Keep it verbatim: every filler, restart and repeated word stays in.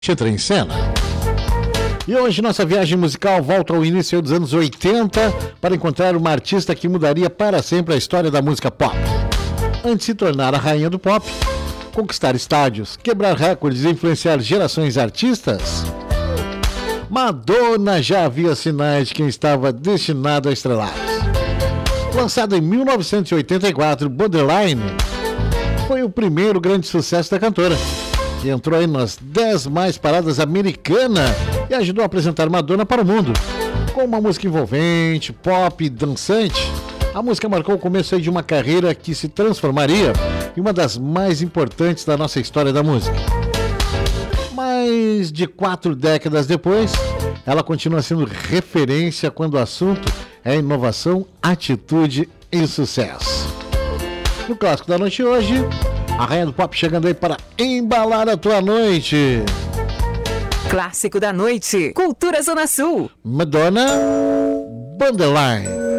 Entra em cena. E hoje nossa viagem musical volta ao início dos anos oitenta para encontrar uma artista que mudaria para sempre a história da música pop. Antes de se tornar a rainha do pop, conquistar estádios, quebrar recordes e influenciar gerações de artistas, Madonna já havia sinais de quem estava destinado a estrelar. Lançado em mil novecentos e oitenta e quatro, Borderline foi o primeiro grande sucesso da cantora. E entrou aí nas dez mais paradas americanas e ajudou a apresentar Madonna para o mundo. Com uma música envolvente, pop e dançante, a música marcou o começo aí de uma carreira que se transformaria em uma das mais importantes da nossa história da música. Mais de quatro décadas depois, ela continua sendo referência quando o assunto é inovação, atitude e sucesso. No clássico da noite hoje, a rainha do pop chegando aí para embalar a tua noite. Clássico da noite, Cultura Zona Sul. Madonna, Borderline.